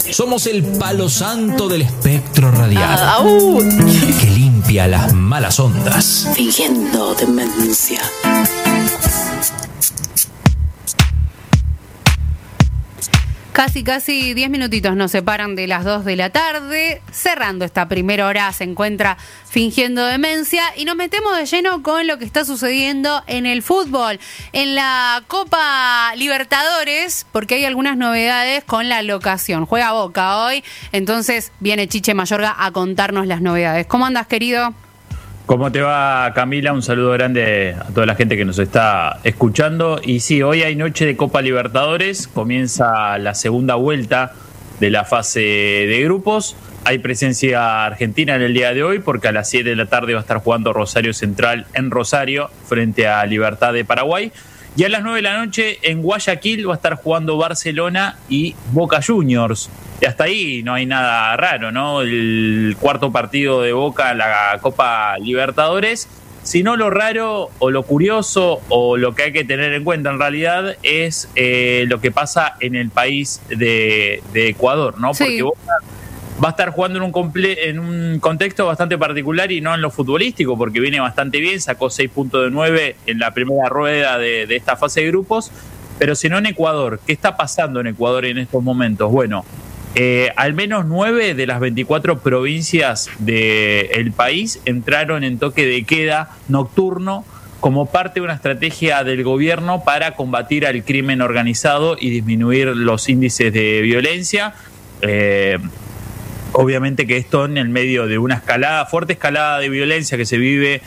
Somos el palo santo del espectro radial que limpia las malas ondas. Fingiendo demencia. Casi 10 minutitos nos separan de las 2 de la tarde. Cerrando esta primera hora se encuentra Fingiendo Demencia y nos metemos de lleno con lo que está sucediendo en el fútbol. En la Copa Libertadores, porque hay algunas novedades con la locación. Juega Boca hoy, entonces viene Chiche Mayorga a contarnos las novedades. ¿Cómo andas, querido? ¿Cómo te va, Camila? Un saludo grande a toda la gente que nos está escuchando. Y sí, hoy hay noche de Copa Libertadores, comienza la segunda vuelta de la fase de grupos. Hay presencia argentina en el día de hoy porque a las 7 de la tarde va a estar jugando Rosario Central en Rosario frente a Libertad de Paraguay. Y a las 9 de la noche en Guayaquil va a estar jugando Barcelona y Boca Juniors. Y hasta ahí no hay nada raro, ¿no? El cuarto partido de Boca en la Copa Libertadores. Sino lo raro o lo curioso o lo que hay que tener en cuenta en realidad es lo que pasa en el país de Ecuador, ¿no? Sí. Porque Boca va a estar jugando en un contexto bastante particular y no en lo futbolístico, porque viene bastante bien, sacó 6 puntos de 9 en la primera rueda de esta fase de grupos, pero si no en Ecuador. ¿Qué está pasando en Ecuador en estos momentos? Bueno, al menos 9 de las 24 provincias del país entraron en toque de queda nocturno como parte de una estrategia del gobierno para combatir al crimen organizado y disminuir los índices de violencia. Obviamente que esto en el medio de una fuerte escalada de violencia que se vive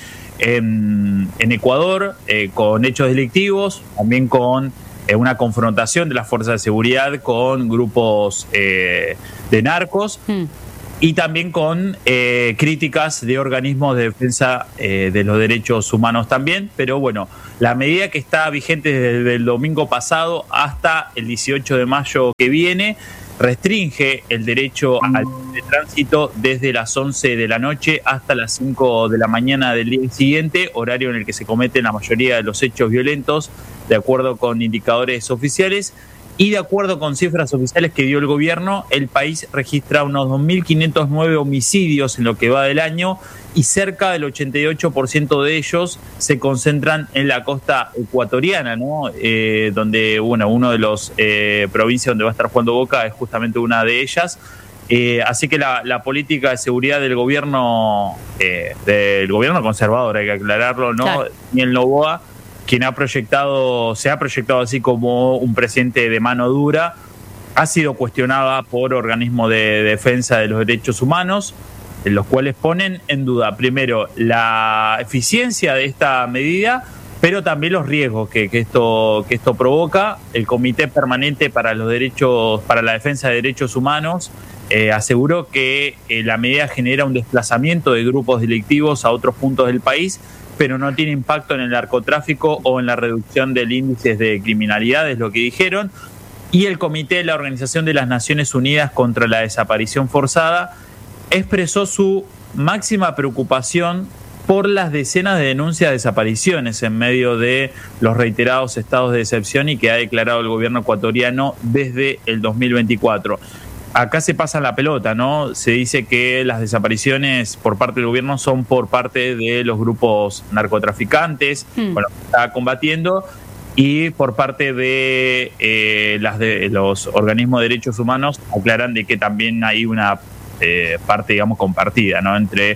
en Ecuador, con hechos delictivos, también con una confrontación de las fuerzas de seguridad con grupos de narcos y también con críticas de organismos de defensa de los derechos humanos también. Pero bueno, la medida que está vigente desde el domingo pasado hasta el 18 de mayo que viene restringe el derecho al de tránsito desde las 11 de la noche hasta las 5 de la mañana del día siguiente, horario en el que se cometen la mayoría de los hechos violentos, de acuerdo con indicadores oficiales. Y de acuerdo con cifras oficiales que dio el gobierno, el país registra unos 2.509 homicidios en lo que va del año y cerca del 88% de ellos se concentran en la costa ecuatoriana, ¿no? Donde uno de los provincias donde va a estar jugando Boca es justamente una de ellas. Así que la política de seguridad del gobierno conservador, hay que aclararlo, ¿no? Claro. Ni el Noboa, quien se ha proyectado así como un presidente de mano dura, ha sido cuestionada por organismos de defensa de los derechos humanos, en los cuales ponen en duda, primero, la eficiencia de esta medida, pero también los riesgos que esto provoca. El Comité Permanente para la Defensa de Derechos Humanos aseguró que la medida genera un desplazamiento de grupos delictivos a otros puntos del país, pero no tiene impacto en el narcotráfico o en la reducción del índice de criminalidad, es lo que dijeron. Y el Comité de la Organización de las Naciones Unidas contra la Desaparición Forzada expresó su máxima preocupación por las decenas de denuncias de desapariciones en medio de los reiterados estados de excepción y que ha declarado el gobierno ecuatoriano desde el 2024. Acá se pasa la pelota, ¿no? Se dice que las desapariciones por parte del gobierno son por parte de los grupos narcotraficantes, con los que está combatiendo, y por parte de los organismos de derechos humanos aclaran de que también hay una parte, digamos, compartida, ¿no? Entre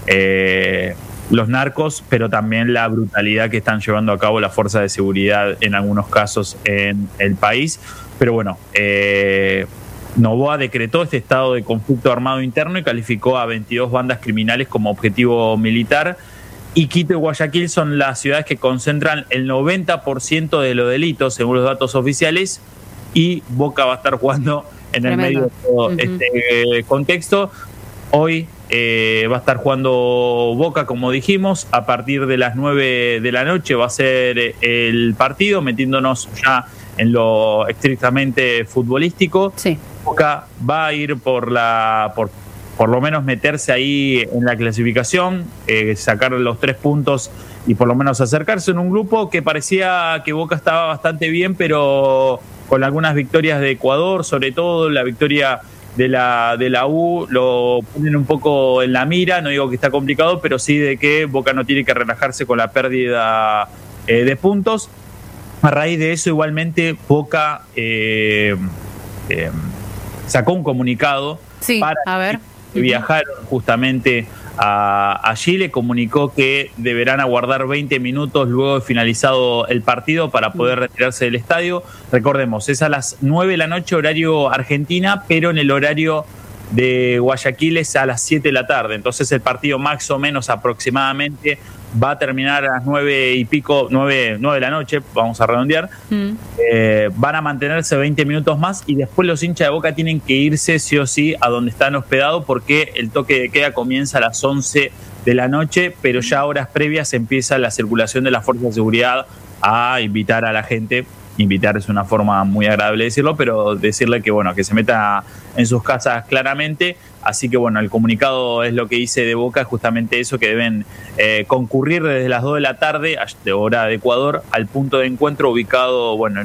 los narcos, pero también la brutalidad que están llevando a cabo las fuerzas de seguridad en algunos casos en el país. Pero bueno, Noboa decretó este estado de conflicto armado interno y calificó a 22 bandas criminales como objetivo militar. Y Quito y Guayaquil son las ciudades que concentran el 90% de los delitos, según los datos oficiales, y Boca va a estar jugando en el medio de todo este contexto. Hoy va a estar jugando Boca, como dijimos, a partir de las 9 de la noche va a ser el partido, metiéndonos ya en lo estrictamente futbolístico. Sí. Boca va a ir por lo menos meterse ahí en la clasificación, sacar los 3 puntos y por lo menos acercarse en un grupo que parecía que Boca estaba bastante bien, pero con algunas victorias de Ecuador, sobre todo la victoria de la U lo ponen un poco en la mira, no digo que está complicado, pero sí de que Boca no tiene que relajarse con la pérdida de puntos. A raíz de eso, igualmente, Boca sacó un comunicado para que viajaron justamente a Chile, comunicó que deberán aguardar 20 minutos luego de finalizado el partido para poder retirarse del estadio. Recordemos, es a las 9 de la noche horario Argentina, pero en el horario de Guayaquil es a las 7 de la tarde. Entonces el partido más o menos aproximadamente va a terminar a las 9 y pico, 9 de la noche, vamos a redondear. Van a mantenerse 20 minutos más y después los hinchas de Boca tienen que irse sí o sí a donde están hospedados, porque el toque de queda comienza a las 11 de la noche, pero ya horas previas empieza la circulación de las fuerzas de seguridad a invitar a la gente. Invitar es una forma muy agradable de decirlo, pero decirle que bueno, que se meta en sus casas claramente. Así que bueno, el comunicado es lo que dice de Boca, justamente eso, que deben concurrir desde las 2 de la tarde, de hora de Ecuador, al punto de encuentro ubicado, bueno, en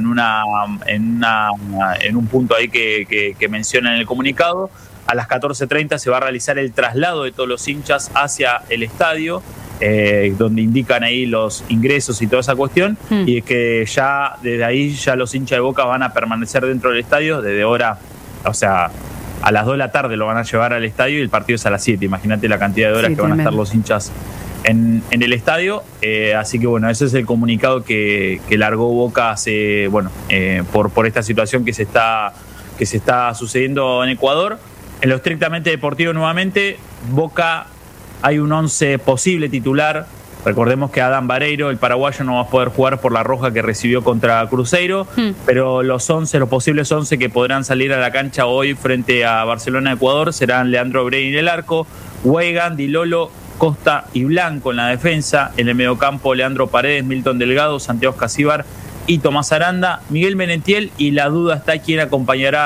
un punto ahí que menciona en el comunicado. A las 14:30 se va a realizar el traslado de todos los hinchas hacia el estadio, donde indican ahí los ingresos y toda esa cuestión, y es que ya desde ahí ya los hinchas de Boca van a permanecer dentro del estadio desde hora, o sea, a las 2 de la tarde lo van a llevar al estadio y el partido es a las 7. Imagínate la cantidad de horas que van a estar los hinchas en el estadio. Así que bueno, ese es el comunicado que largó Boca hace, bueno, por esta situación que se está sucediendo en Ecuador. En lo estrictamente deportivo, nuevamente, Boca hay un 11 posible titular. Recordemos que Adán Vareiro, el paraguayo, no va a poder jugar por la roja que recibió contra Cruzeiro, pero los posibles 11 que podrán salir a la cancha hoy frente a Barcelona de Ecuador serán Leandro Brein en el arco, Weigand, Di Lolo, Costa y Blanco en la defensa. En el mediocampo, Leandro Paredes, Milton Delgado, Santiago Casíbar y Tomás Aranda, Miguel Menentiel, y la duda está quién acompañará